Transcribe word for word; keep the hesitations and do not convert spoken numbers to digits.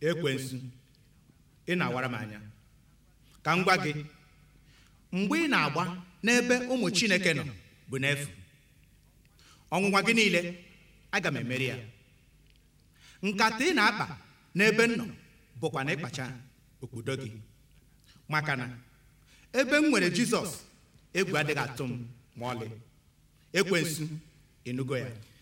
Ekwensu, ị na-awara m anya. Ka m gwa gị, mgbe ị na-agba n'ebe ụmụ Chineke nọ bụ n'efu. Ọnwụnwa gị niile aga m emeri ya. Nkata ị na-akpa n'ebe m nọ bụkwa na ịkpacha okpudo gị, maka na ebe m nwere Jizọs, egwu adịghị atụ m ma ọlị. Ekwensu, ịnụgo ya.